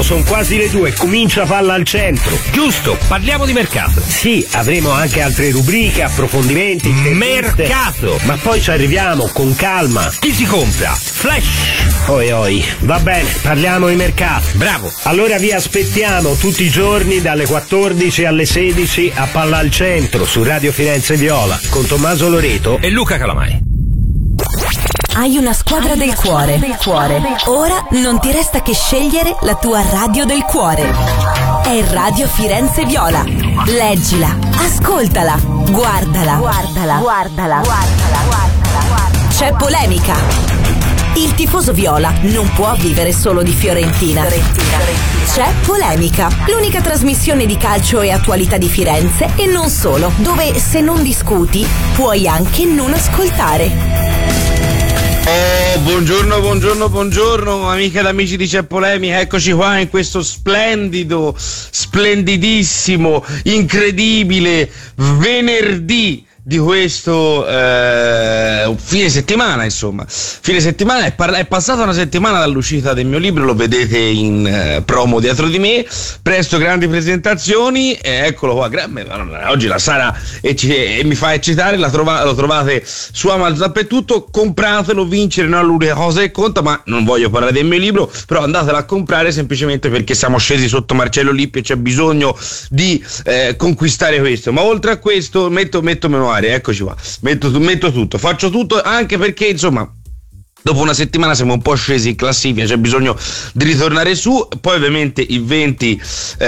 sono quasi le 2, comincia Palla al Centro. Giusto, parliamo di mercato. Sì, avremo anche altre rubriche, approfondimenti, mercato. Ma poi ci arriviamo con calma. Chi si compra? Flash. Oi, va bene, parliamo di mercato. Bravo. Allora vi aspettiamo tutti i giorni dalle 14 alle 16 a Palla al Centro su Radio Firenze Viola con Tommaso Loreto e Luca Calamai. Hai una squadra del cuore. Ora non ti resta che scegliere la tua radio del cuore. È Radio Firenze Viola. Leggila, ascoltala, guardala. C'è polemica. Il tifoso viola non può vivere solo di Fiorentina. C'è polemica, l'unica trasmissione di calcio e attualità di Firenze e non solo, dove se non discuti puoi anche non ascoltare. Oh, buongiorno amiche ed amici di C'è Polemica, eccoci qua in questo splendidissimo, incredibile venerdì di questo fine settimana, insomma. Fine settimana, è passata una settimana dall'uscita del mio libro, lo vedete in promo dietro di me, presto grandi presentazioni, eccolo qua, oggi la Sara e mi fa eccitare, lo trovate su Amazon dappertutto, compratelo, vincere non è l'unica cosa che conta, ma non voglio parlare del mio libro, però andatelo a comprare semplicemente perché siamo scesi sotto Marcello Lippi e c'è bisogno di conquistare questo, ma oltre a questo metto memoria. Eccoci qua, metto tutto, faccio tutto, anche perché insomma dopo una settimana siamo un po' scesi in classifica, c'è bisogno di ritornare su. Poi ovviamente il 20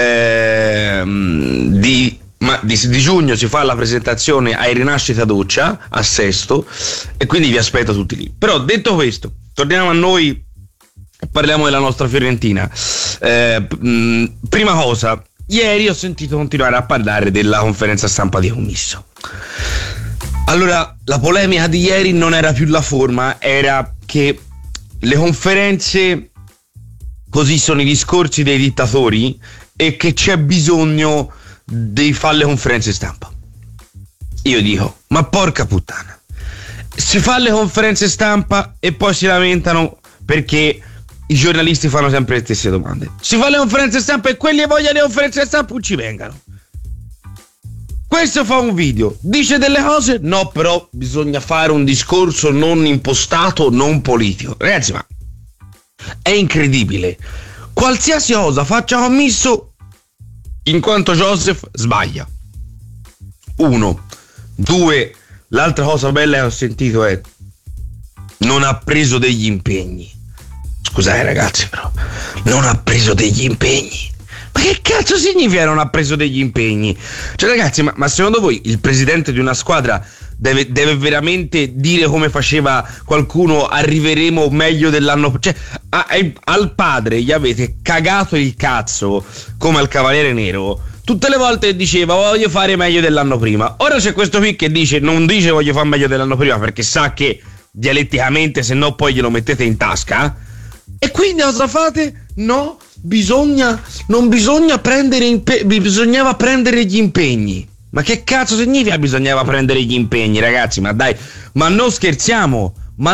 di giugno si fa la presentazione ai Rinascita Doccia a Sesto e quindi vi aspetto tutti lì. Però detto questo, torniamo a noi e parliamo della nostra Fiorentina. Prima cosa, ieri ho sentito continuare a parlare della conferenza stampa di Commisso. Allora, la polemica di ieri non era più la forma, era che le conferenze, così sono i discorsi dei dittatori e che c'è bisogno di fare le conferenze stampa. Io dico, ma porca puttana, si fa le conferenze stampa e poi si lamentano perché i giornalisti fanno sempre le stesse domande. Si fa le conferenze stampa e quelli che vogliono le conferenze stampa non ci vengano. Questo fa un video, dice delle cose, no, però bisogna fare un discorso non impostato, non politico. Ragazzi, ma è incredibile. Qualsiasi cosa faccia Commisso, in quanto Joseph sbaglia. 1, 2, l'altra cosa bella che ho sentito è non ha preso degli impegni. Scusate ragazzi, però non ha preso degli impegni. Ma che cazzo significa non ha preso degli impegni? Cioè ragazzi, ma secondo voi il presidente di una squadra deve veramente dire come faceva qualcuno, arriveremo meglio dell'anno? Cioè al padre gli avete cagato il cazzo come al Cavaliere Nero tutte le volte che diceva voglio fare meglio dell'anno prima. Ora c'è questo qui che non dice voglio fare meglio dell'anno prima perché sa che dialetticamente se no poi glielo mettete in tasca. E quindi cosa fate? No, bisognava prendere gli impegni. Ma che cazzo significa bisognava prendere gli impegni, ragazzi? Ma dai, ma non scherziamo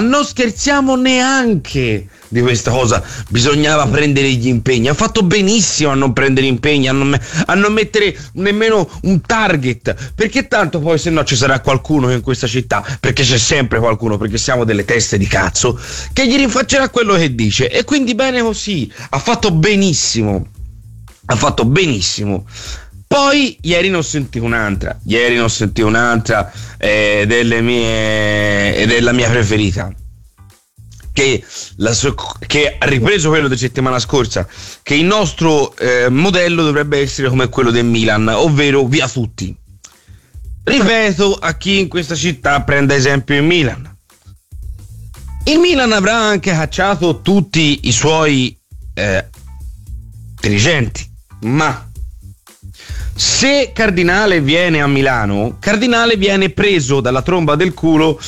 neanche di questa cosa. Bisognava prendere gli impegni. Ha fatto benissimo a non prendere impegni, a non mettere nemmeno un target, perché tanto poi se no ci sarà qualcuno che in questa città, perché c'è sempre qualcuno, perché siamo delle teste di cazzo, che gli rinfaccerà quello che dice. E quindi bene così, ha fatto benissimo. Poi ieri ne ho sentito un'altra della mia preferita, che ha ripreso quello di settimana scorsa, che il nostro modello dovrebbe essere come quello del Milan, ovvero via tutti. Ripeto a chi in questa città prenda esempio il Milan avrà anche cacciato tutti i suoi dirigenti, ma se Cardinale viene a Milano, Cardinale viene preso dalla tromba del culo